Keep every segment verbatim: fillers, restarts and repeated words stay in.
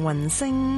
雲星。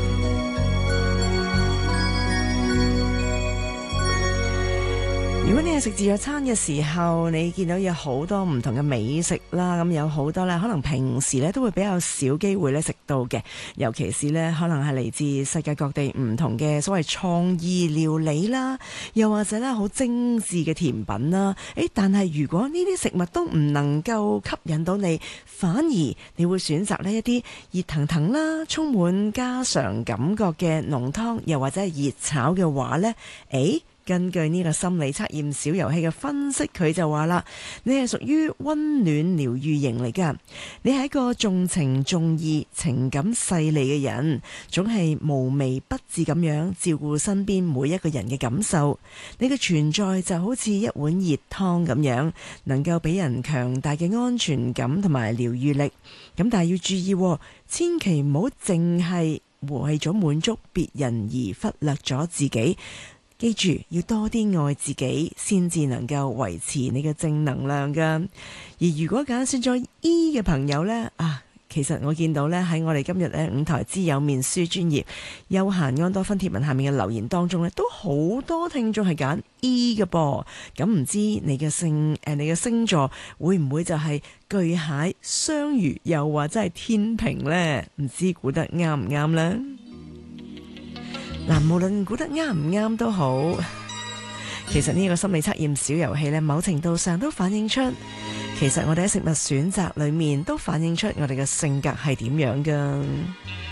如果你係食自助餐嘅時候，你見到有好多唔同嘅美食啦，咁有好多咧，可能平時咧都會比較少機會咧食到嘅，尤其是咧可能係嚟自世界各地唔同嘅所謂創意料理啦，又或者咧好精緻嘅甜品啦。誒，但係如果呢啲食物都唔能夠吸引到你，反而你會選擇呢一啲熱騰騰啦，充滿家常感覺嘅濃湯，又或者係熱炒嘅話呢。誒。根據呢個心理測驗小遊戲嘅分析，佢就話啦，你係屬於溫暖療愈型嚟㗎，你係一個重情重義、情感細膩嘅人，總係無微不至咁樣照顧身邊每一個人嘅感受。你嘅存在就好似一碗熱湯咁樣，能夠俾人強大嘅安全感同埋療愈力。咁但係要注意，千祈唔好淨係為咗滿足別人而忽略咗自己。記住要多啲愛自己，先至能夠維持你嘅正能量噶。而如果揀選咗 E 嘅朋友呢，啊，其實我見到呢，喺我哋今日呢五台之有面書專頁休閒安多芬貼文下面嘅留言當中呢，都好多聽眾係揀 E 嘅噃。咁唔知你嘅星誒，你嘅星座會唔會就係巨蟹、雙魚，又或者係天秤呢？唔知估得啱唔啱呢？嗱，無論估得啱唔啱都好，其實呢個心理測驗小遊戲呢，某程度上都反映出，其實我哋喺食物選擇裏面都反映出我哋嘅性格係點樣㗎。